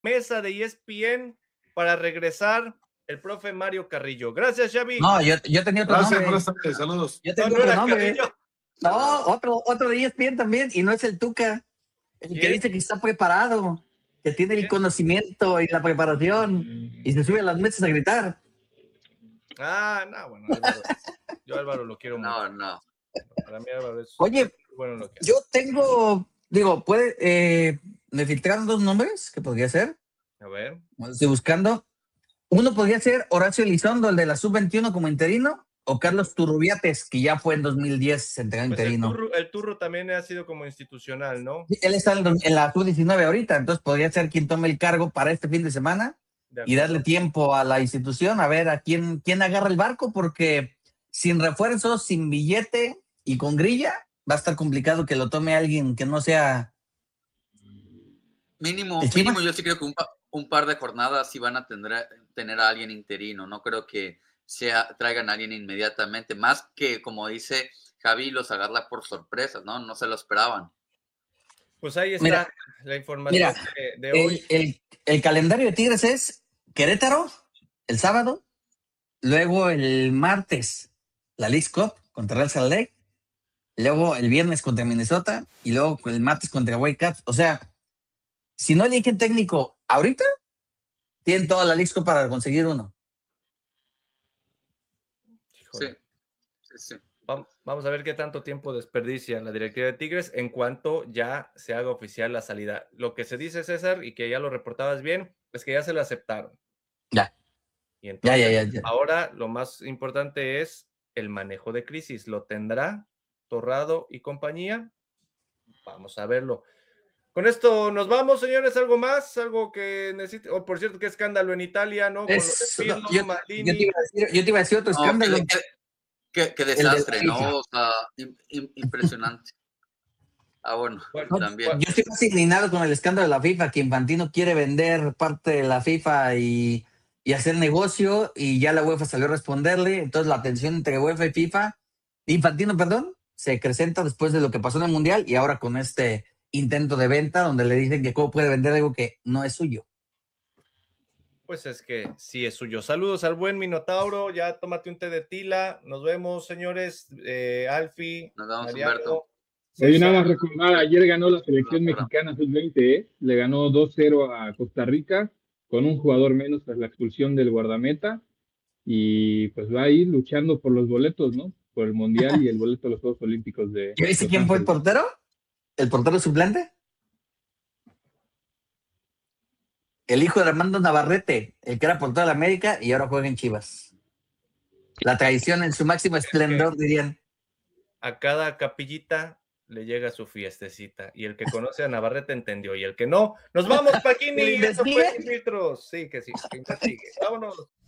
mesa de ESPN para regresar el profe Mario Carrillo. Gracias, Xavi. No, yo tenía otro Gracias, nombre. buenas tardes, saludos. Yo tenía No otro era nombre. Carrillo. No, otro de ESPN también, y no es el Tuca. El que ¿Quién? dice que está preparado, que tiene el conocimiento y la preparación, y se sube a las mesas a gritar. No, bueno, Álvaro. Yo a Álvaro lo quiero mucho. No. Para mí Álvaro es Oye, bueno lo que hace. yo tengo, me filtraron dos nombres que podría ser. A ver. Estoy buscando. Uno podría ser Horacio Elizondo, el de la Sub-21 como interino, o Carlos Turrubiates, que ya fue en 2010 se entregó Pues interino. el Turro también ha sido como institucional, ¿no? Él está en la Sub-19 ahorita, entonces podría ser quien tome el cargo para este fin de semana y darle tiempo a la institución a ver a quién agarra el barco, porque sin refuerzos, sin billete y con grilla, va a estar complicado que lo tome alguien que no sea... Mínimo, yo sí creo que un par de jornadas sí van a tener a alguien interino. No creo que traigan a alguien inmediatamente. Más que, como dice Javi, los agarra por sorpresa, ¿no? No se lo esperaban. Pues ahí está la información de hoy. El calendario de Tigres es Querétaro el sábado, luego el martes la Leagues Cup contra Real Salt Lake, luego el viernes contra Minnesota y luego el martes contra Whitecaps. O sea, si no eligen técnico ahorita, tienen toda la Leagues Cup para conseguir uno. Sí. Vamos a ver qué tanto tiempo desperdicia la directiva de Tigres en cuanto ya se haga oficial la salida. Lo que se dice, César, y que ya lo reportabas bien, es que ya se la aceptaron. Ya. Y entonces, Ya. ahora lo más importante es el manejo de crisis. ¿Lo tendrá Torrado y compañía? Vamos a verlo. Con esto nos vamos, señores. ¿Algo más? ¿Algo que necesite? Oh, por cierto, qué escándalo en Italia, ¿no? Con lo de Pirlo, Maldini. Yo te iba a decir otro escándalo. Qué desastre, ¿no? O sea, impresionante. Bueno, también. Yo estoy más indignado con el escándalo de la FIFA, que Infantino quiere vender parte de la FIFA y hacer negocio, y ya la UEFA salió a responderle. Entonces la tensión entre UEFA y FIFA, Infantino, se acrecenta después de lo que pasó en el Mundial y ahora con este intento de venta donde le dicen que cómo puede vender algo que no es suyo. Pues es que sí es suyo. Saludos al buen Minotauro, ya tómate un té de tila. Nos vemos, señores. Alfi, nos vemos, Mariano. Humberto. Oye, nada más recordar, ayer ganó la selección mexicana sub-20, le ganó 2-0 a Costa Rica con un jugador menos tras la expulsión del guardameta, y pues va a ir luchando por los boletos, ¿no? Por el Mundial y el boleto de los Juegos Olímpicos de ¿Y dice quién fue el portero? ¿El portero suplente? El hijo de Armando Navarrete, el que era portero de la América y ahora juega en Chivas. La traición en su máximo esplendor, dirían. A cada capillita le llega su fiestecita, y el que conoce a Navarrete entendió, y el que no, nos vamos, Paquini. Eso fue Filtros. Sí, que investigue. Vámonos.